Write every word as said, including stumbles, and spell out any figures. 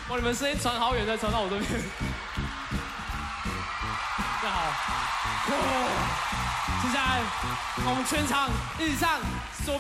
哇，你们声音传好远，才传到我这边。大家好。接下来我们全场一起唱。